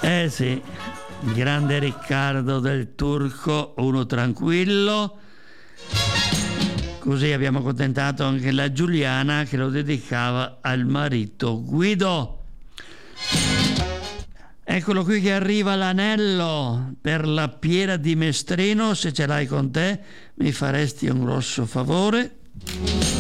Eh sì, il grande Riccardo del Turco, uno tranquillo. Così abbiamo accontentato anche la Giuliana che lo dedicava al marito Guido. Eccolo qui che arriva l'anello per la Piera di Mestrino. Se ce l'hai con te mi faresti un grosso favore.